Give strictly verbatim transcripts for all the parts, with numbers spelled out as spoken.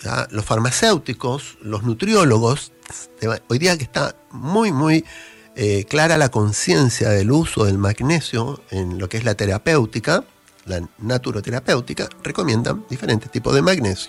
¿ya? Los farmacéuticos, los nutriólogos, hoy día que está muy, muy eh, clara la conciencia del uso del magnesio en lo que es la terapéutica, la naturoterapéutica, recomiendan diferentes tipos de magnesio.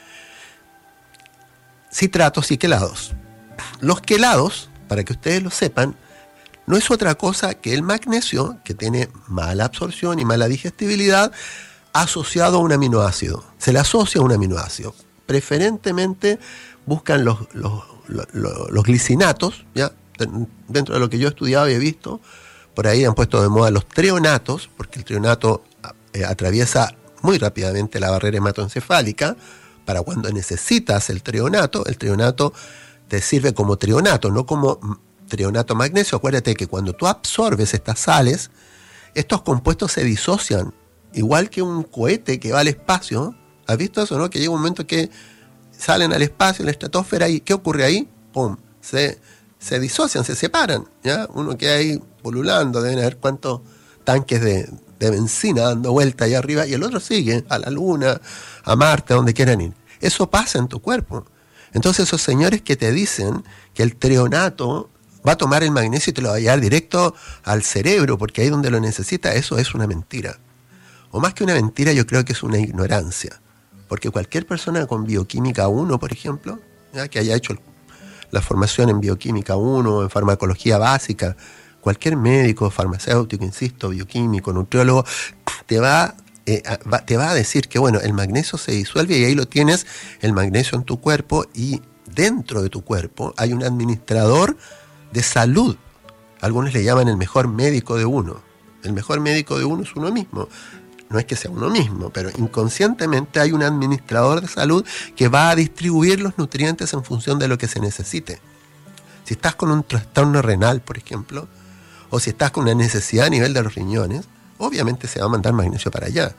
Citratos y quelados. Los quelados, para que ustedes lo sepan, no es otra cosa que el magnesio, que tiene mala absorción y mala digestibilidad, asociado a un aminoácido. Se le asocia a un aminoácido. Preferentemente buscan los, los, los, los glicinatos, ¿ya? Dentro de lo que yo he estudiado y he visto, por ahí han puesto de moda los treonatos, porque el treonato eh, atraviesa muy rápidamente la barrera hematoencefálica. Para cuando necesitas el treonato, el treonato te sirve como treonato, no como treonato magnesio. Acuérdate que cuando tú absorbes estas sales, estos compuestos se disocian, igual que un cohete que va al espacio. ¿Has visto eso, no? Que llega un momento que salen al espacio, en la estratosfera, y ¿qué ocurre ahí? ¡Pum! Se, se disocian, se separan, ¿ya? Uno queda ahí pululando, deben haber cuántos tanques de, de benzina dando vuelta allá arriba, y el otro sigue a la Luna, a Marte, a donde quieran ir. Eso pasa en tu cuerpo. Entonces esos señores que te dicen que el treonato va a tomar el magnesio y te lo va a llevar directo al cerebro, porque ahí es donde lo necesita, eso es una mentira. O más que una mentira, yo creo que es una ignorancia. Porque cualquier persona con bioquímica uno, por ejemplo, ¿ya? Que haya hecho la formación en bioquímica uno, en farmacología básica, cualquier médico, farmacéutico, insisto, bioquímico, nutriólogo, te va, eh, va, te va a decir que bueno, el magnesio se disuelve y ahí lo tienes, el magnesio en tu cuerpo, y dentro de tu cuerpo hay un administrador de salud. Algunos le llaman el mejor médico de uno. El mejor médico de uno es uno mismo. No es que sea uno mismo, pero inconscientemente hay un administrador de salud que va a distribuir los nutrientes en función de lo que se necesite. Si estás con un trastorno renal, por ejemplo, o si estás con una necesidad a nivel de los riñones, obviamente se va a mandar magnesio para allá.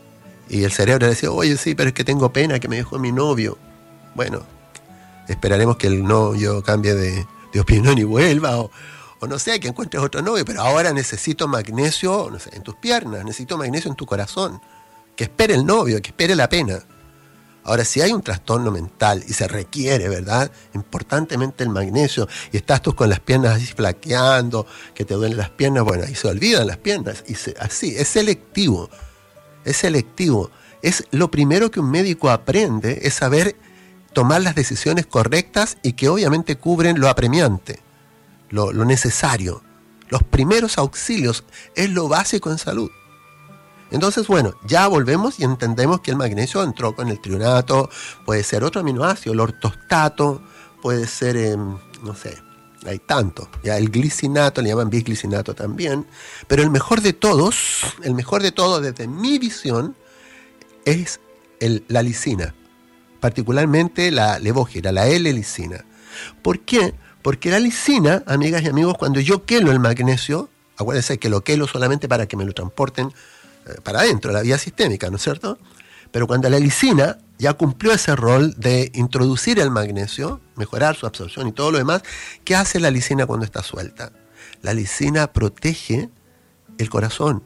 Y el cerebro le dice, oye, sí, pero es que tengo pena que me dejó mi novio. Bueno, esperaremos que el novio cambie de, de opinión y vuelva, o, o no sé, que encuentres otro novio, pero ahora necesito magnesio, no sé, en tus piernas, necesito magnesio en tu corazón. Que espere el novio, que espere la pena. Ahora, si hay un trastorno mental y se requiere, ¿verdad?, importantemente el magnesio, y estás tú con las piernas así flaqueando, que te duelen las piernas, bueno, ahí se olvidan las piernas, y se, así, es selectivo, es selectivo. Es lo primero que un médico aprende, es saber tomar las decisiones correctas y que obviamente cubren lo apremiante, lo, lo necesario. Los primeros auxilios es lo básico en salud. Entonces, bueno, ya volvemos y entendemos que el magnesio entró con el trionato, puede ser otro aminoácido, el ortostato, puede ser, eh, no sé, hay tanto. Ya el glicinato, le llaman bisglicinato también, pero el mejor de todos, el mejor de todos desde mi visión, es el, la lisina, particularmente la levógira, la L-lisina. ¿Por qué? Porque la lisina, amigas y amigos, cuando yo quelo el magnesio, acuérdense que lo quelo solamente para que me lo transporten para adentro, la vía sistémica, ¿no es cierto? Pero cuando la lisina ya cumplió ese rol de introducir el magnesio, mejorar su absorción y todo lo demás, ¿qué hace la lisina cuando está suelta? La lisina protege el corazón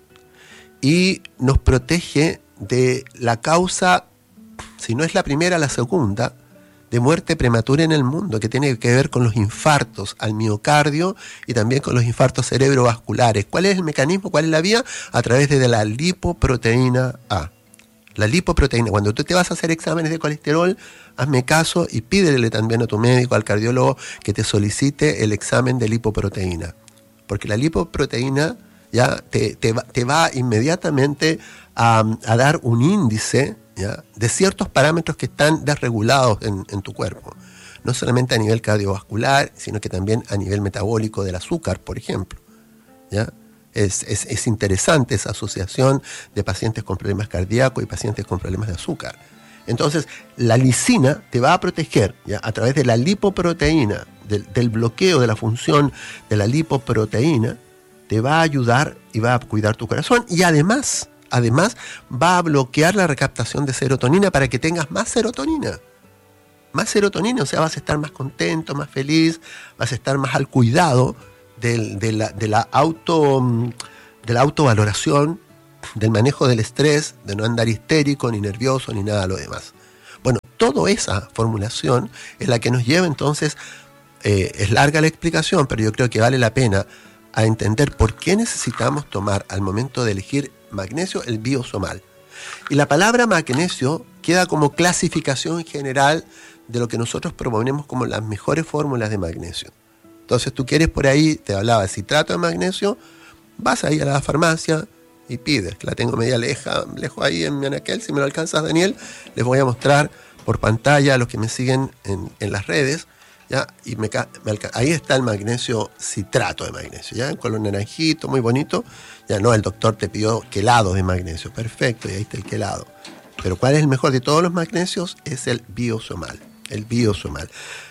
y nos protege de la causa, si no es la primera, la segunda, de muerte prematura en el mundo, que tiene que ver con los infartos al miocardio y también con los infartos cerebrovasculares. ¿Cuál es el mecanismo? ¿Cuál es la vía? A través de la lipoproteína A. La lipoproteína, cuando tú te vas a hacer exámenes de colesterol, hazme caso y pídele también a tu médico, al cardiólogo, que te solicite el examen de lipoproteína. Porque la lipoproteína ya te, te, va, te va inmediatamente a, a dar un índice, ¿ya?, de ciertos parámetros que están desregulados en, en tu cuerpo. No solamente a nivel cardiovascular, sino que también a nivel metabólico del azúcar, por ejemplo. ¿Ya? Es, es, es interesante esa asociación de pacientes con problemas cardíacos y pacientes con problemas de azúcar. Entonces, la lisina te va a proteger, ¿ya?, a través de la lipoproteína, del, del bloqueo de la función de la lipoproteína, te va a ayudar y va a cuidar tu corazón. Y además... Además, va a bloquear la recaptación de serotonina para que tengas más serotonina. Más serotonina, o sea, vas a estar más contento, más feliz, vas a estar más al cuidado de, de, la, de, la, auto, de la autovaloración, del manejo del estrés, de no andar histérico, ni nervioso, ni nada de lo demás. Bueno, toda esa formulación es la que nos lleva entonces, eh, es larga la explicación, pero yo creo que vale la pena a entender por qué necesitamos tomar al momento de elegir magnesio el biosomal. Y la palabra magnesio queda como clasificación general de lo que nosotros proponemos como las mejores fórmulas de magnesio. Entonces tú quieres por ahí, te hablaba de citrato de magnesio, vas ahí a la farmacia y pides, que la tengo media leja, lejos ahí en mi anaquel, si me lo alcanzas, Daniel, les voy a mostrar por pantalla a los que me siguen en, en las redes, ¿ya? Y me, me ahí está el magnesio, citrato de magnesio, ¿ya? En color naranjito, muy bonito. Ya no, el doctor te pidió quelados de magnesio, perfecto, y ahí está el quelado. Pero ¿cuál es el mejor de todos los magnesios? Es el biosomal, el biosomal.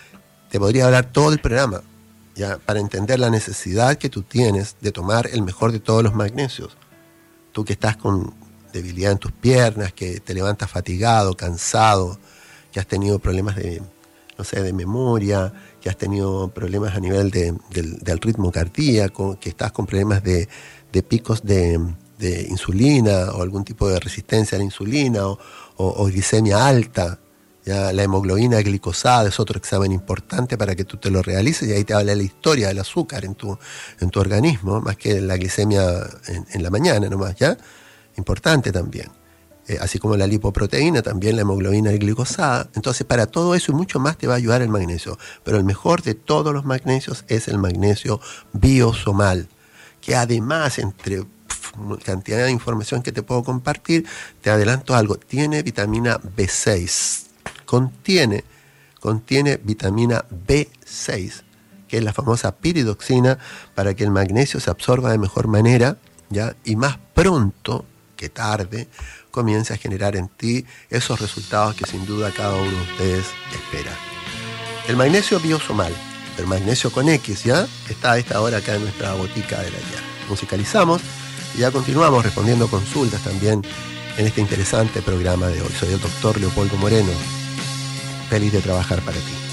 Te podría hablar todo el programa, ya, para entender la necesidad que tú tienes de tomar el mejor de todos los magnesios. Tú que estás con debilidad en tus piernas, que te levantas fatigado, cansado, que has tenido problemas de, no sé, de memoria, que has tenido problemas a nivel de, del, del ritmo cardíaco, que estás con problemas de, de picos de, de insulina o algún tipo de resistencia a la insulina o, o, o glicemia alta. Ya, la hemoglobina glicosada es otro examen importante para que tú te lo realices y ahí te habla la historia del azúcar en tu, en tu organismo, más que la glicemia en, en la mañana nomás, ¿ya? Importante también. Eh, así como la lipoproteína, también la hemoglobina glicosada. Entonces, para todo eso y mucho más te va a ayudar el magnesio. Pero el mejor de todos los magnesios es el magnesio biosomal, que además, entre pf, cantidad de información que te puedo compartir, te adelanto algo, tiene vitamina B seis. Contiene, contiene vitamina B seis, que es la famosa piridoxina, para que el magnesio se absorba de mejor manera, ¿ya? Y más pronto que tarde comience a generar en ti esos resultados que sin duda cada uno de ustedes espera. El magnesio biosomal, el magnesio con X, ¿ya? Está a esta hora acá en nuestra botica de la guía. Musicalizamos y ya continuamos respondiendo consultas también en este interesante programa de hoy. Soy el doctor Leopoldo Moreno. Feliz de trabajar para ti.